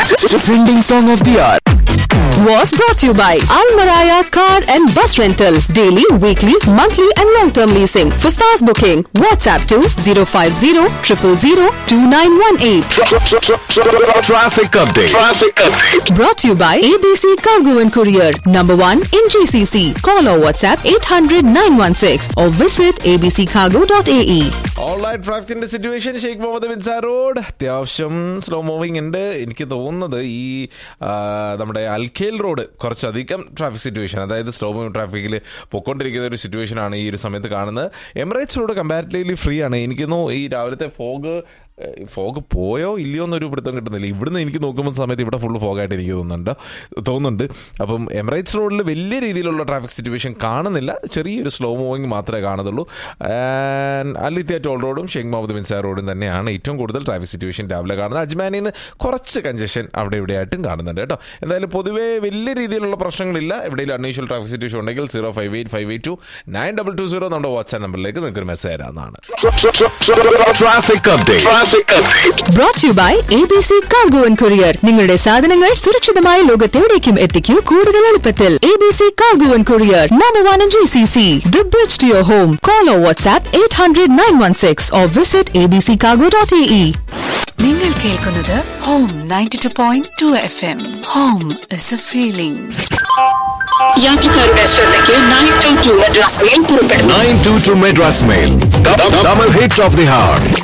Trending song of the hour was brought to you by Al Maraya Car and Bus Rental. Daily, weekly, monthly and long-term leasing. For fast booking, WhatsApp to 050-000-2918. Traffic update. Brought to you by ABC Cargo and Courier. Number 1 in GCC. Call or WhatsApp 800-916 or visit abccargo.ae. Alright, ട്രാഫിക്കിന്റെ situation Sheikh Muhammad bin sir road അത്യാവശ്യം slow moving ഉണ്ട്. എനിക്ക് തോന്നുന്നത് ഈ നമ്മുടെ Al Khail road കുറച്ചധികം traffic situation, അതായത് slow moving ട്രാഫിക്കിൽ പൊയ്ക്കൊണ്ടിരിക്കുന്ന ഒരു സിറ്റുവേഷനാണ് ഈ ഒരു സമയത്ത് കാണുന്നത്. എമിറേറ്റ്സ് റോഡ് കമ്പാരിറ്റീവ്ലി ഫ്രീ ആണ്. എനിക്ക് തോന്നുന്നു ഈ രാവിലത്തെ ഫോഗ് പോയോ ഇല്ലയോ എന്നൊരു പിടുത്തം കിട്ടുന്നില്ല. ഇവിടുന്ന് എനിക്ക് നോക്കുമ്പോൾ സമയത്ത് ഇവിടെ ഫുള്ള് ഫോഗായിട്ട് എനിക്ക് തോന്നുന്നുണ്ട്. അപ്പം എമിറേറ്റ്സ് റോഡിൽ വലിയ രീതിയിലുള്ള ട്രാഫിക് സിറ്റുവേഷൻ കാണുന്നില്ല, ചെറിയൊരു സ്ലോ മൂവിങ് മാത്രമേ കാണുന്നുള്ളൂ. അലിത്യ ടോൾ റോഡും ഷെയ്ഖ് മുഹമ്മദ് ബിൻ സാർ റോഡും തന്നെയാണ് ഏറ്റവും കൂടുതൽ ട്രാഫിക് സിറ്റുവേഷൻ രാവിലെ കാണുന്നത്. അജ്മാനിൽ നിന്ന് കുറച്ച് കഞ്ചഷൻ അവിടെ ഇവിടെയായിട്ടും കാണുന്നുണ്ട് കേട്ടോ. എന്തായാലും പൊതുവേ വലിയ രീതിയിലുള്ള പ്രശ്നങ്ങളില്ല. എവിടെയും അൺയൂഷ്വൽ ട്രാഫിക് സിറ്റുവേഷൻ ഉണ്ടെങ്കിൽ 058-582-9220 നമ്മുടെ വാട്സ്ആപ്പ് നമ്പറിലേക്ക് നിങ്ങൾക്കൊരു message തരാവുന്നതാണ്. Brought to you by ABC Cargo and Courier. നിങ്ങളുടെ സാധനങ്ങൾ സുരക്ഷിതമായ ലോകത്തെവിടേക്കും എത്തിക്കൂ കൂടുതൽ എളുപ്പത്തിൽ. ABC Cargo and Courier, number 1 in GCC. The bridge to your home. Call or WhatsApp 800-916 or visit abccargo.ae. നിങ്ങൾ കേൾക്കുന്നത് Home 92.2 FM. Home is a feeling. യാത്രക്കാരുടെ ശ്രദ്ധയ്ക്ക് 922 Madras mail പുറപ്പെടുന്നു. 922 Madras Mail. Double hit of the hour.